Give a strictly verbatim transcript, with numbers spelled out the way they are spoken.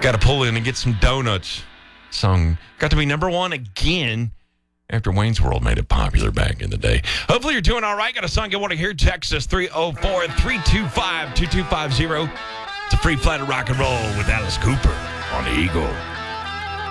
Got to pull in and get some donuts. Song got to be number one again after Wayne's World made it popular back in the day. Hopefully you're doing all right. Got a song you want to hear? Text us three oh four, three two five, two two five zero. It's a free flight of rock and roll with Alice Cooper on the Eagle.